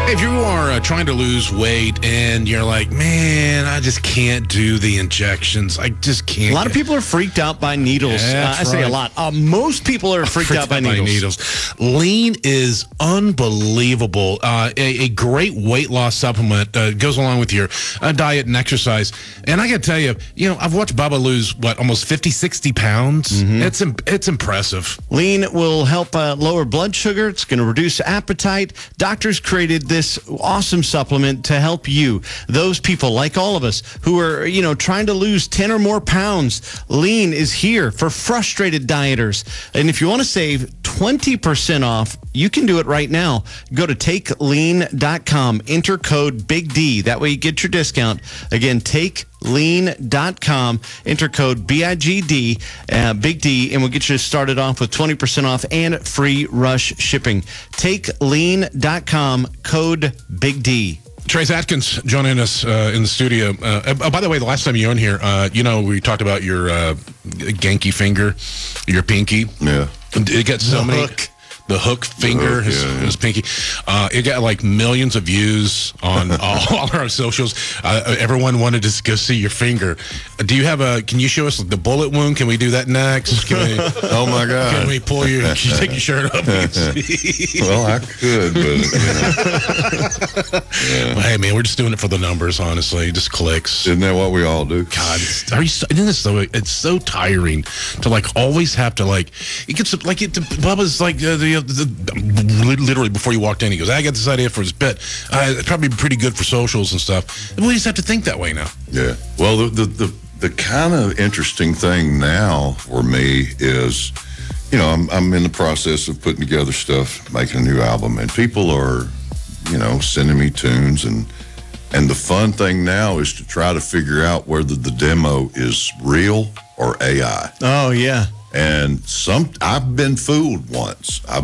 If you are trying to lose weight and you're like, man, I just can't do the injections. I just can't. A lot of people are freaked out by needles. I say a lot. Most people are freaked out by needles. Lean is unbelievable. A great weight loss supplement goes along with your diet and exercise. And I got to tell you, I've watched Bubba lose, almost 50, 60 pounds. Mm-hmm. It's impressive. Lean will help lower blood sugar. It's going to reduce appetite. Doctors created this awesome supplement to help you, those people like all of us who are, trying to lose 10 or more pounds. Lean is here for frustrated dieters. And if you want to save 20% off, you can do it right now. Go to takelean.com, enter code Big D. That way you get your discount. Again, takelean.com, enter code BIGD, Big D, and we'll get you started off with 20% off and free rush shipping. Takelean.com, code Big D. Trace Atkins joining us in the studio. By the way, the last time you were in here, we talked about your Genki finger, your pinky. Yeah. It got so many. The hook finger, his pinky. It got like millions of views on all our socials. Everyone wanted to go see your finger. Do you have can you show us the bullet wound? Can we do that next? Can we, oh my God. Can we can you take your shirt off? Well, I could, but Well, hey man, we're just doing it for the numbers, honestly. It just clicks. Isn't that what we all do? God, it's so tiring to always have to it gets Bubba's literally before you walked in, he goes, I got this idea for his bit. It'd probably be pretty good for socials and stuff. We just have to think that way now. Yeah. Well, the kind of interesting thing now for me is, I'm in the process of putting together stuff, making a new album, and people are, sending me tunes, and the fun thing now is to try to figure out whether the demo is real or AI. Oh, yeah. And I've been fooled once. I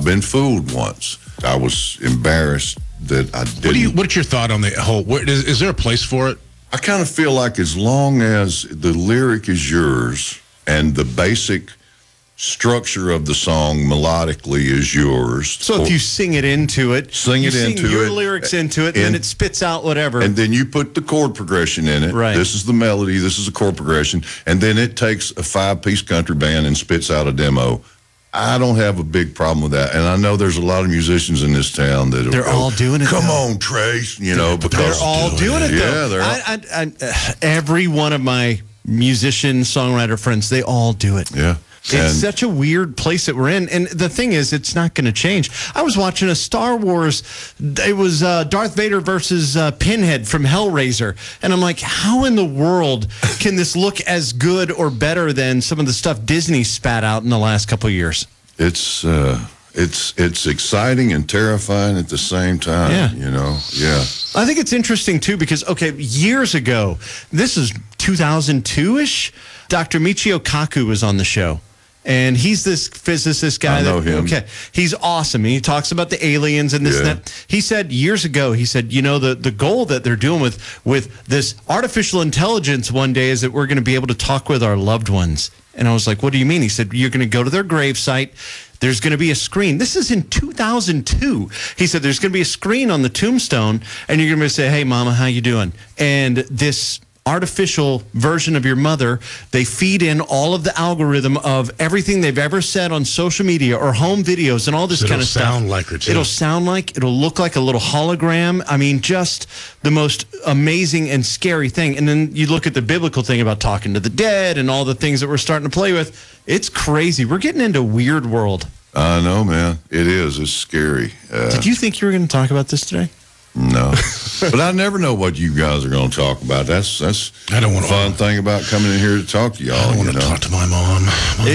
was embarrassed that I didn't. What's your thought on the whole? Is there a place for it? I kind of feel like as long as the lyric is yours and the basic structure of the song melodically is yours. So if you sing it into it, sing your lyrics into it, and then it spits out whatever. And then you put the chord progression in it. Right. This is the melody, this is the chord progression, and then it takes a 5-piece country band and spits out a demo. I don't have a big problem with that. And I know there's a lot of musicians in this town that they're all doing it. Come on, Trace, because they're all doing it. Yeah, they're every one of my musician, songwriter friends, they all do it. Yeah. It's such a weird place that we're in. And the thing is, it's not going to change. I was watching a Star Wars. It was Darth Vader versus Pinhead from Hellraiser. And I'm like, how in the world can this look as good or better than some of the stuff Disney spat out in the last couple of years? It's exciting and terrifying at the same time. Yeah. Yeah. I think it's interesting, too, because, years ago, this is 2002-ish, Dr. Michio Kaku was on the show. And he's this physicist guy. I know him. Okay, he's awesome. He talks about the aliens and this and that. He said years ago, the goal that they're doing with this artificial intelligence one day is that we're going to be able to talk with our loved ones. And I was like, what do you mean? He said, you're going to go to their gravesite. There's going to be a screen. This is in 2002. He said, there's going to be a screen on the tombstone, and you're going to say, hey, Mama, how you doing? And this artificial version of your mother, they feed in all of the algorithm of everything they've ever said on social media or home videos and all this kind of stuff. It'll sound like her, too. It'll look like a little hologram. I mean, just the most amazing and scary thing. And then you look at the biblical thing about talking to the dead and all the things that we're starting to play with. It's crazy. We're getting into a weird world. I know, man. It is. It's scary. Did you think you were going to talk about this today? No, but I never know what you guys are going to talk about. That's I don't want the fun thing about coming in here to talk to y'all. I don't want to talk to my mom.